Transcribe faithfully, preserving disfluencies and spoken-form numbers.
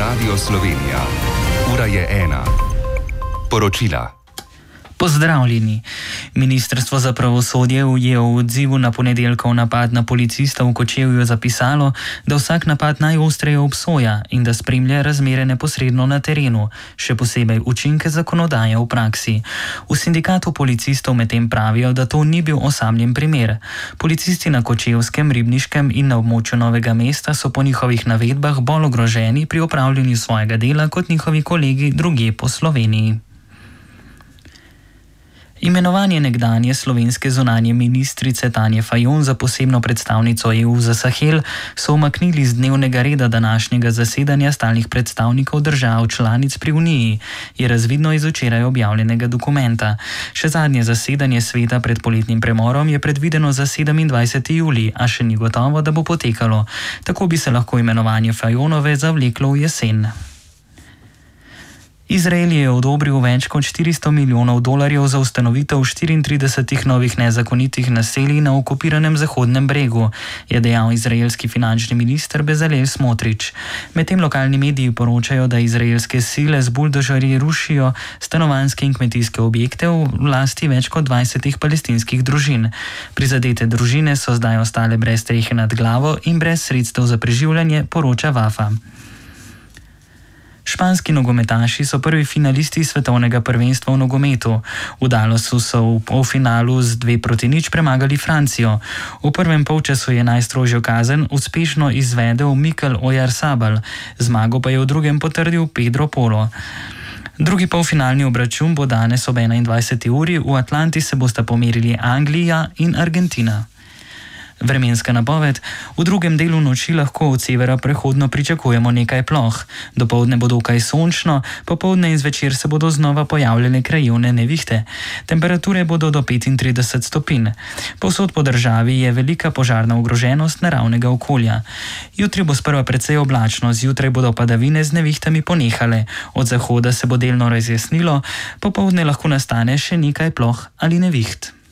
Radio Slovenija. Ura je ena. Poročila. Pozdravljeni. Ministrstvo za pravosodje je v odzivu na ponedeljkov napad na policista v Kočevju zapisalo, da vsak napad najostreje obsoja in da spremlja razmere neposredno na terenu, še posebej učinke zakonodaje v praksi. V sindikatu policistov medtem pravijo, da to ni bil osamljen primer. Policisti na Kočevskem, Ribniškem in na območju Novega mesta so po njihovih navedbah bolj ogroženi pri opravljanju svojega dela kot njihovi kolegi drugje po Sloveniji. Imenovanje nekdanje slovenske zunanje ministrice Tanje Fajon za posebno predstavnico E U za Sahel so umaknili z dnevnega reda današnjega zasedanja stalnih predstavnikov držav članic pri Uniji, je razvidno iz včeraj objavljenega dokumenta. Še zadnje zasedanje sveta pred poletnim premorom je predvideno za sedemindvajseti julij, a še ni gotovo, da bo potekalo. Tako bi se lahko imenovanje Fajonove zavleklo v jesen. Izrael je odobril več kot štiristo milijonov dolarjev za ustanovitev štiriintridesetih novih nezakonitih naselij na okupiranem Zahodnem bregu, je dejal izraelski finančni minister Bezalel Smotrič. Medtem lokalni mediji poročajo, da izraelske sile z buldožerji rušijo stanovanjske in kmetijske objekte v lasti več kot dvajsetih palestinskih družin. Prizadete družine so zdaj ostale brez strehe nad glavo in brez sredstev za preživljanje, poroča Vafa. Španski nogometaši so prvi finalisti svetovnega prvenstva v nogometu. V Dallasu so v polfinalu z dve proti nič premagali Francijo. V prvem polčasu je najstrožjo kazen uspešno izvedel Mikel Oyarzabal, zmago pa je v drugem potrdil Pedro Polo. Drugi polfinalni obračun bo danes ob enaindvajseti uri, v Atlanti se bosta pomerili Anglija in Argentina. Vremenska napoved. V drugem delu noči lahko od severa prehodno pričakujemo nekaj ploh. Dopoldne bo dokaj sončno, popoldne in zvečer se bodo znova pojavljale krajevne nevihte. Temperature bodo do petintrideset stopinj. Povsod po državi je velika požarna ogroženost naravnega okolja. Jutri bo sprva precej oblačno, zjutraj bodo padavine z nevihtami ponehale. Od zahoda se bo delno razjasnilo, popoldne lahko nastane še nekaj ploh ali neviht.